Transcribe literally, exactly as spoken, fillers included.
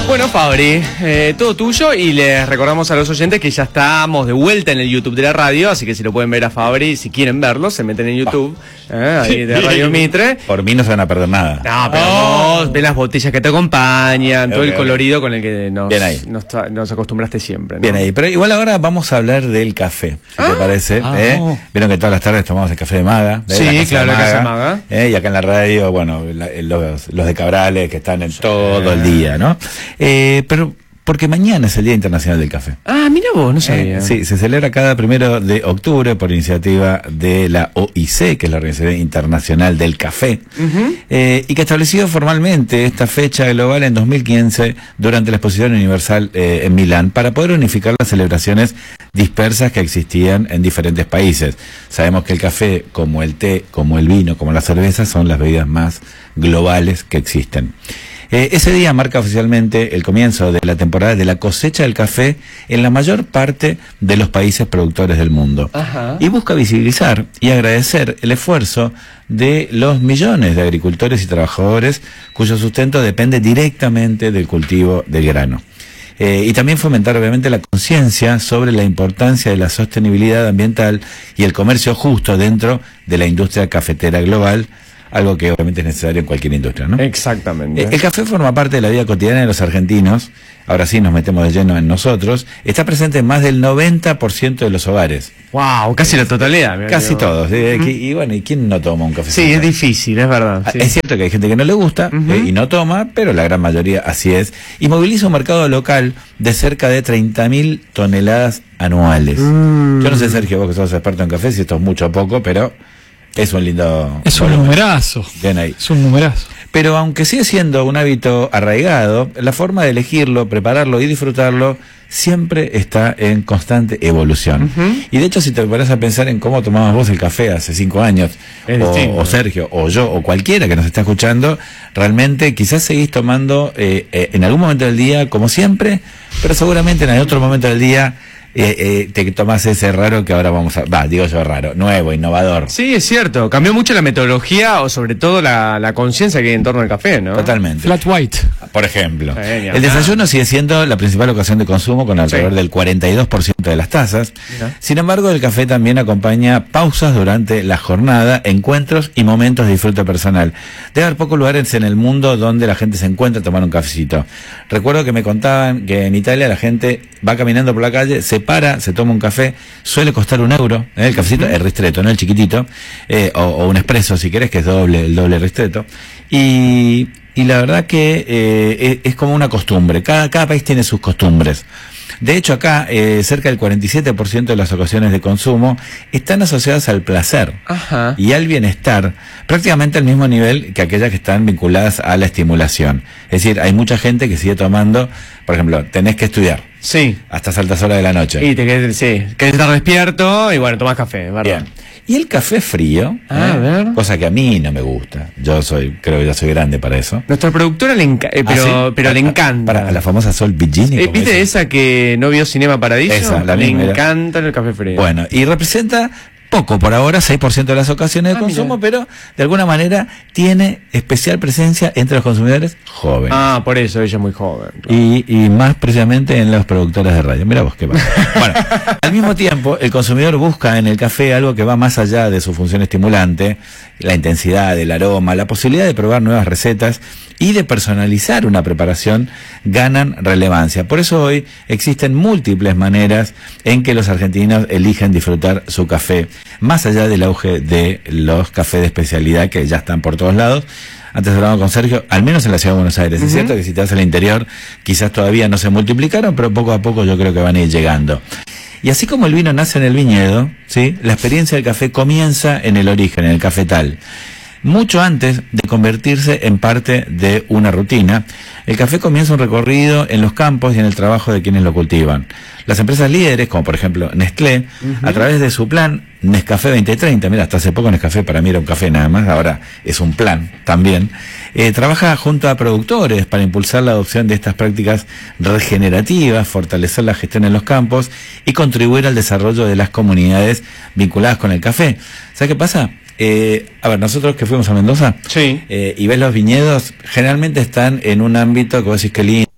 Bueno, Fabri, eh, todo tuyo, y les recordamos a los oyentes que ya estamos de vuelta en el YouTube de la radio, así que si lo pueden ver a Fabri, si quieren verlo, se meten en YouTube, eh, ahí de Radio Mitre. Por mí no se van a perder nada. No, pero Oh. vos ves las botellas que te acompañan, todo Ok, el colorido con el que nos, Bien ahí. nos, tra- nos acostumbraste siempre, ¿no? Bien ahí, pero igual ahora vamos a hablar del café, si te parece. Ah, ¿eh? oh. Vieron que todas las tardes tomamos el café de Maga. ¿eh? Sí, La casa claro, de la casa de Maga. ¿eh? Y acá en la radio, bueno, la- los, los de Cabrales que están en todo el día, ¿no? Eh, pero porque mañana es el Día Internacional del Café. Ah, mira vos, no sabía. Eh, sí, se celebra cada primero de octubre por iniciativa de la O I C, que es la Organización Internacional del Café, Ujú. eh, y que estableció formalmente esta fecha global en dos mil quince durante la Exposición Universal eh, en Milán para poder unificar las celebraciones dispersas que existían en diferentes países. Sabemos que el café, como el té, como el vino, como la cerveza, son las bebidas más globales que existen. Eh, ese día marca oficialmente el comienzo de la temporada de la cosecha del café en la mayor parte de los países productores del mundo. Ajá. Y busca visibilizar y agradecer el esfuerzo de los millones de agricultores y trabajadores cuyo sustento depende directamente del cultivo del grano. Eh, y también fomentar obviamente la conciencia sobre la importancia de la sostenibilidad ambiental y el comercio justo dentro de la industria cafetera global, algo que obviamente es necesario en cualquier industria, ¿no? Exactamente. Eh, El café forma parte de la vida cotidiana de los argentinos. Ahora sí nos metemos de lleno en nosotros. Está presente en más del noventa por ciento de los hogares. Wow, casi la totalidad. mirá Casi que- todos. eh, que- Y bueno, ¿y quién no toma un café? Sí, es difícil, es verdad. Ah, sí. Es cierto que hay gente que no le gusta Ujú. eh, y no toma, pero la gran mayoría así es. Y moviliza un mercado local de cerca de treinta mil toneladas anuales. Mm. Yo no sé, Sergio, vos que sos experto en café, si esto es mucho o poco, pero es un lindo... Es un volumen. numerazo. Bien ahí. Es un numerazo. Pero aunque sigue siendo un hábito arraigado, la forma de elegirlo, prepararlo y disfrutarlo siempre está en constante evolución. Ujú. Y de hecho, si te pones a pensar en cómo tomabas vos el café hace cinco años, Es o, distinto. o Sergio, o yo, o cualquiera que nos está escuchando, realmente quizás seguís tomando eh, eh, en algún momento del día, como siempre, pero seguramente en otro momento del día eh, eh, te tomás ese raro que ahora vamos a... Va, digo yo raro, nuevo, innovador. Sí, es cierto. Cambió mucho la metodología o sobre todo la, la conciencia que hay en torno al café, ¿no? Totalmente. Flat white. Por ejemplo, Sí, ni hablar. el desayuno sigue siendo la principal ocasión de consumo con alrededor Sí. del cuarenta y dos por ciento de las tazas. Mira. Sin embargo, el café también acompaña pausas durante la jornada, encuentros y momentos de disfrute personal. Debe haber pocos lugares en el mundo donde la gente se encuentra a tomar un cafecito. Recuerdo que me contaban que en Italia la gente va caminando por la calle, se para, se toma un café, suele costar un euro, ¿eh? El cafecito, el ristretto, no el chiquitito, eh, o, o un espresso si querés, que es doble, el doble ristretto. Y, y la verdad que eh, es, es como una costumbre, cada, cada país tiene sus costumbres. De hecho, acá eh, cerca del cuarenta y siete por ciento de las ocasiones de consumo están asociadas al placer Ajá. y al bienestar, prácticamente al mismo nivel que aquellas que están vinculadas a la estimulación. Es decir, hay mucha gente que sigue tomando, por ejemplo, tenés que estudiar Sí. hasta altas horas de la noche. Y te quedas, sí, querés estar despierto y bueno, tomás café, ¿verdad? Bien. Y el café frío, Ah, a ver. cosa que a mí no me gusta. Yo soy, creo que ya soy grande para eso. Nuestra productora le enca- eh, pero, ¿Ah, sí? pero A- le a- encanta. Para la famosa Sol Bigini. Eh, como ¿Viste esa. esa que no vio Cinema Paradiso? Esa, la le misma, era. encanta el café frío. Bueno, y representa poco por ahora, seis por ciento de las ocasiones de Ah, consumo, mira. pero de alguna manera tiene especial presencia entre los consumidores jóvenes. Ah, por eso ella es muy joven. claro. Y, y más precisamente en las productoras de radio. Mira vos qué pasa. Bueno, al mismo tiempo, el consumidor busca en el café algo que va más allá de su función estimulante, la intensidad, el aroma, la posibilidad de probar nuevas recetas y de personalizar una preparación ganan relevancia. Por eso hoy existen múltiples maneras en que los argentinos eligen disfrutar su café, más allá del auge de los cafés de especialidad que ya están por todos lados. Antes hablábamos con Sergio, al menos en la ciudad de Buenos Aires. Ujú. Es cierto que si te vas al interior, quizás todavía no se multiplicaron, pero poco a poco yo creo que van a ir llegando. Y así como el vino nace en el viñedo, ¿sí?, la experiencia del café comienza en el origen, en el cafetal. Mucho antes de convertirse en parte de una rutina, el café comienza un recorrido en los campos y en el trabajo de quienes lo cultivan. Las empresas líderes, como por ejemplo Nestlé, Ujú. a través de su plan Nescafé veinte treinta, mira, hasta hace poco Nescafé para mí era un café nada más, ahora es un plan también, eh, trabaja junto a productores para impulsar la adopción de estas prácticas regenerativas, fortalecer la gestión en los campos y contribuir al desarrollo de las comunidades vinculadas con el café. ¿Sabes qué pasa? Eh, a ver, nosotros que fuimos a Mendoza, Sí. eh, y ves los viñedos, generalmente están en un ámbito que vos decís que lindo,